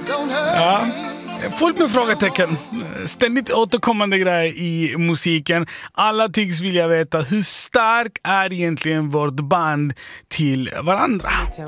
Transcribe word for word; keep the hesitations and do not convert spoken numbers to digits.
Ja. Fullt med frågetecken. Ständigt återkommande grej i musiken. Alla tycks vilja veta hur stark är egentligen vårt band till varandra.